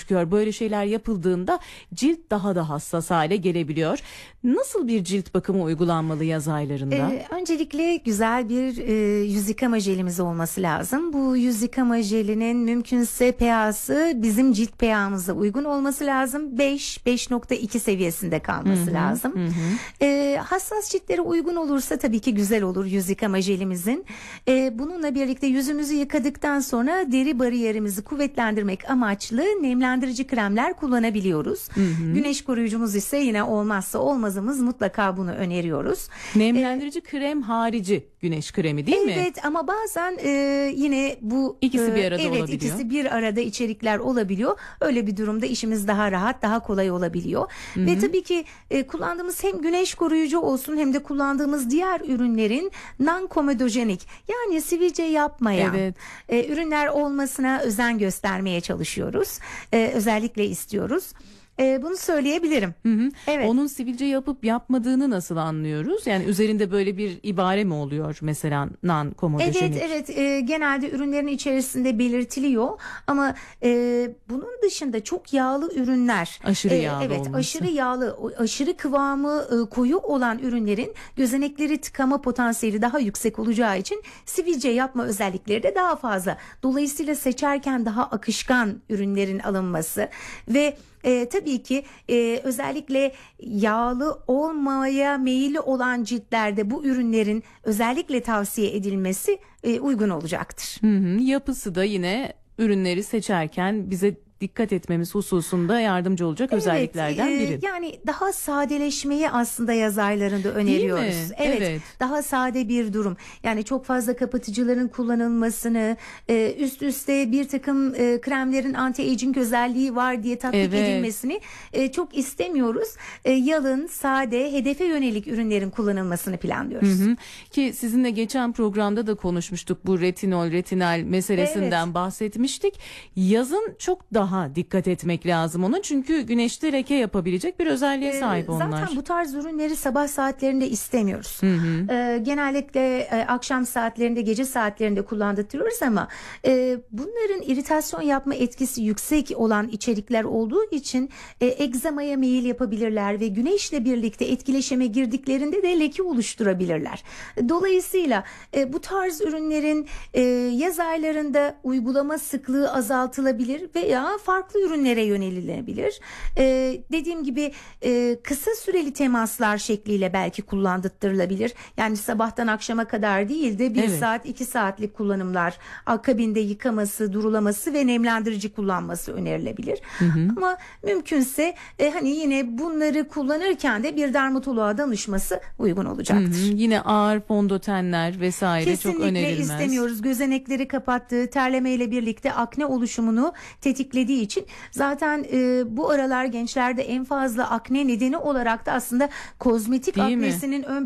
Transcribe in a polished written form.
çıkıyor. Böyle şeyler yapıldığında cilt daha da hassas hale gelebiliyor. Nasıl bir cilt bakımı uygulanmalı yaz aylarında? Öncelikle güzel bir yüz yıkama jelimiz olması lazım. Bu yüz yıkama jelinin mümkünse pH'sı bizim cilt pH'ımıza uygun olması lazım. 5.2 seviyesinde kalması lazım. Hassas ciltlere uygun olursa tabii ki güzel olur yüz yıkama jelimizin. Bununla birlikte yüzümüzü yıkadıktan sonra deri bariyerimizi kuvvetlendirmek amaçlı nemlendirici kremler kullanabiliyoruz. Güneş koruyucumuz ise yine olmazsa olmazımız, mutlaka bunu öneriyoruz. Nemlendirici krem harici güneş kremi değil mi? Evet, ama bazen yine bu ikisi bir arada olabiliyor. Evet, ikisi bir arada içerikler olabiliyor. Öyle bir durumda işimiz daha rahat, daha kolay olabiliyor. Ve tabii ki kullandığımız hem güneş koruyucu olsun hem de kullandığımız diğer ürünlerin non-komedojenik, yani sivilce yapmayan ürünler olmasına özen göstermeye çalışıyoruz. Özellikle istiyoruz. Bunu söyleyebilirim. Evet. Onun sivilce yapıp yapmadığını nasıl anlıyoruz? Yani üzerinde böyle bir ibare mi oluyor mesela non-komedojenik? Evet, genelde ürünlerin içerisinde belirtiliyor ama bunun dışında çok yağlı ürünler, aşırı yağlı olması. aşırı yağlı, aşırı kıvamı koyu olan ürünlerin gözenekleri tıkama potansiyeli daha yüksek olacağı için sivilce yapma özellikleri de daha fazla. Dolayısıyla seçerken daha akışkan ürünlerin alınması ve tabii ki özellikle yağlı olmaya meyilli olan ciltlerde bu ürünlerin özellikle tavsiye edilmesi uygun olacaktır. Yapısı da yine ürünleri seçerken bize dikkat etmemiz hususunda yardımcı olacak özelliklerden biri. Yani daha sadeleşmeyi aslında yaz aylarında öneriyoruz. Evet. Daha sade bir durum. Yani çok fazla kapatıcıların kullanılmasını, üst üste bir takım kremlerin anti-aging özelliği var diye tatbik edilmesini çok istemiyoruz. Yalın, sade, hedefe yönelik ürünlerin kullanılmasını planlıyoruz. Ki sizinle geçen programda da konuşmuştuk, bu retinal meselesinden bahsetmiştik. Yazın çok daha dikkat etmek lazım ona, çünkü güneşte leke yapabilecek bir özelliğe sahip onlar. Zaten bu tarz ürünleri sabah saatlerinde istemiyoruz. Genellikle akşam saatlerinde, gece saatlerinde kullandırıyoruz ama bunların iritasyon yapma etkisi yüksek olan içerikler olduğu için egzamaya meyil yapabilirler ve güneşle birlikte etkileşime girdiklerinde de leke oluşturabilirler. Dolayısıyla bu tarz ürünlerin yaz aylarında uygulama sıklığı azaltılabilir veya farklı ürünlere yönelilebilir. Dediğim gibi kısa süreli temaslar şekliyle belki kullandırılabilir. Yani sabahtan akşama kadar değil de 1 saat 2 saatlik kullanımlar, akabinde yıkaması, durulaması ve nemlendirici kullanması önerilebilir. Ama mümkünse hani yine bunları kullanırken de bir dermatoloğa danışması uygun olacaktır. Yine ağır fondötenler vesaire kesinlikle çok önerilmez. Kesinlikle istemiyoruz. Gözenekleri kapattığı, terlemeyle birlikte akne oluşumunu tetiklediği için zaten bu aralar gençlerde en fazla akne nedeni olarak da aslında kozmetik aknesinin ön